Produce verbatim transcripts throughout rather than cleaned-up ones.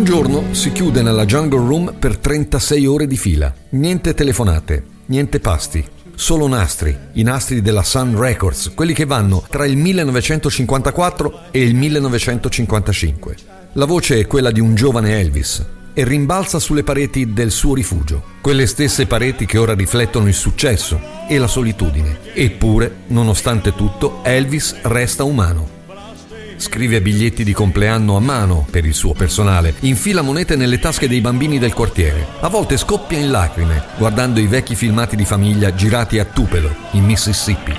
Un giorno si chiude nella Jungle Room per trentasei ore di fila. Niente telefonate, niente pasti, solo nastri, i nastri della Sun Records, quelli che vanno tra il millenovecentocinquantaquattro e il millenovecentocinquantacinque. La voce è quella di un giovane Elvis e rimbalza sulle pareti del suo rifugio, quelle stesse pareti che ora riflettono il successo e la solitudine. Eppure, nonostante tutto, Elvis resta umano. Scrive biglietti di compleanno a mano per il suo personale, infila monete nelle tasche dei bambini del quartiere. A volte scoppia in lacrime guardando i vecchi filmati di famiglia girati a Tupelo, in Mississippi.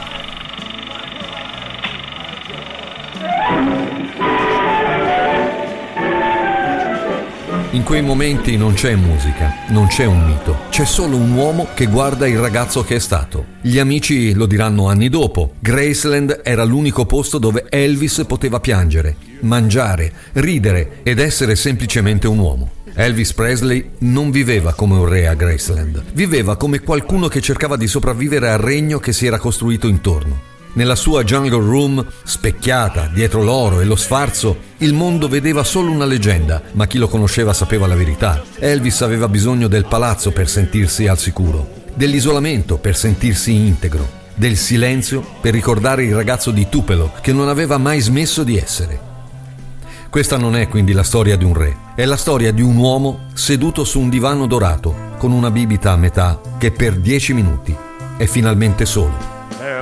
In quei momenti non c'è musica, non c'è un mito, c'è solo un uomo che guarda il ragazzo che è stato. Gli amici lo diranno anni dopo. Graceland era l'unico posto dove Elvis poteva piangere, mangiare, ridere ed essere semplicemente un uomo. Elvis Presley non viveva come un re a Graceland, viveva come qualcuno che cercava di sopravvivere al regno che si era costruito intorno. Nella sua Jungle Room, specchiata dietro l'oro e lo sfarzo, il mondo vedeva solo una leggenda, ma chi lo conosceva sapeva la verità. Elvis aveva bisogno del palazzo per sentirsi al sicuro, dell'isolamento per sentirsi integro, del silenzio per ricordare il ragazzo di Tupelo che non aveva mai smesso di essere. Questa non è quindi la storia di un re, è la storia di un uomo seduto su un divano dorato con una bibita a metà che per dieci minuti è finalmente solo.